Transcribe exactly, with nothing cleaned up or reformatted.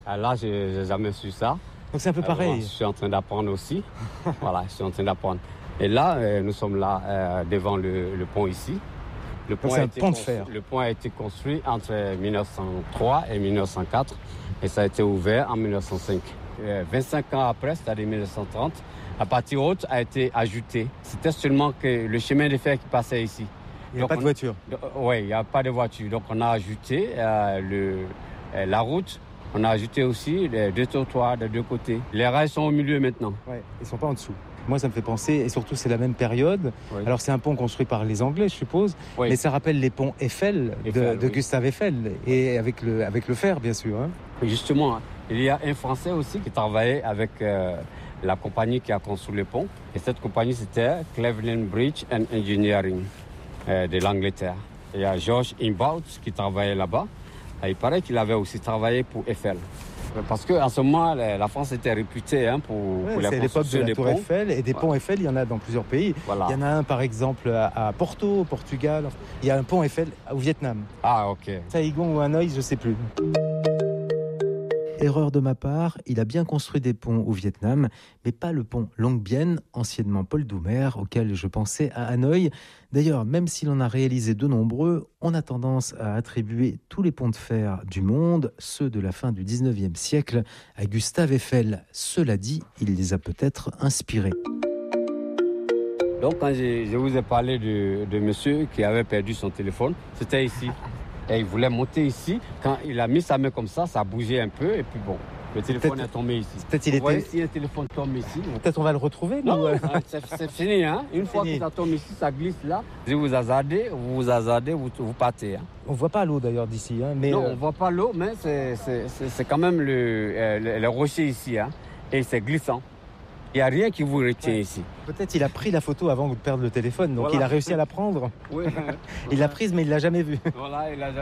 Ah, là, je n'ai jamais su ça. Donc c'est un peu pareil. Alors, je suis en train d'apprendre aussi. Voilà, je suis en train d'apprendre. Et là, euh, nous sommes là euh, devant le, le pont ici. Le pont, c'est a un été pont de construit, fer. le pont a été construit entre mille neuf cent trois et mille neuf cent quatre et ça a été ouvert en mille neuf cent cinq. Euh, vingt-cinq ans après, c'est-à-dire mille neuf cent trente, la partie haute a été ajoutée. C'était seulement que le chemin de fer qui passait ici. Il n'y a pas de voiture. Oui, il n'y a pas de voiture. Donc on a ajouté euh, le, euh, la route. On a ajouté aussi les deux trottoirs de deux côtés. Les rails sont au milieu maintenant. Ouais, ils ne sont pas en dessous. Moi, ça me fait penser, et surtout c'est la même période. Oui. Alors c'est un pont construit par les Anglais, je suppose, Oui. mais ça rappelle les ponts Eiffel, Eiffel, de, de oui. Gustave Eiffel, et avec le, avec le fer, bien sûr. Hein. Justement, il y a un Français aussi qui travaillait avec euh, la compagnie qui a construit le pont. Et cette compagnie, c'était Cleveland Bridge and Engineering euh, de l'Angleterre. Il y a George Imbaut qui travaillait là-bas. Et il paraît qu'il avait aussi travaillé pour Eiffel. Parce qu'en ce moment, la France était réputée hein, pour, Ouais, pour la c'est l'époque de construction la des Tour ponts. Eiffel, et des Voilà. ponts Eiffel, il y en a dans plusieurs pays. Voilà. Il y en a un, par exemple, à, à Porto, au Portugal. Il y a un pont Eiffel au Vietnam. Ah, ok. Saigon ou Hanoï, je ne sais plus. Erreur de ma part, il a bien construit des ponts au Vietnam, mais pas le pont Long Bien, anciennement Paul Doumer, auquel je pensais à Hanoï. D'ailleurs, même s'il en a réalisé de nombreux, on a tendance à attribuer tous les ponts de fer du monde, ceux de la fin du dix-neuvième siècle, à Gustave Eiffel. Cela dit, il les a peut-être inspirés. Donc, quand je, je vous ai parlé de, de monsieur qui avait perdu son téléphone, c'était ici. Et il voulait monter ici. Quand il a mis sa main comme ça, ça a bougé un peu. Et puis bon, le téléphone est tombé ici. Peut-être il Vous voyez, était... si un téléphone tombe ici... Peut-être on va le retrouver. Non, ou... c'est, c'est fini. Hein. Une fois fini. que ça tombe ici, ça glisse là. Si vous hasardez, vous vous hasardez, vous, vous partez. Hein. On ne voit pas l'eau d'ailleurs d'ici. Hein, mais non, euh... on ne voit pas l'eau, mais c'est, c'est, c'est, c'est quand même le, euh, le, le rocher ici. Hein. Et c'est glissant. Il n'y a rien qui vous retient ouais. ici. Peut-être il a pris la photo avant de perdre le téléphone, donc voilà. il a réussi à la prendre. Oui, Il l'a prise, mais il ne l'a jamais vue. Voilà, il a jamais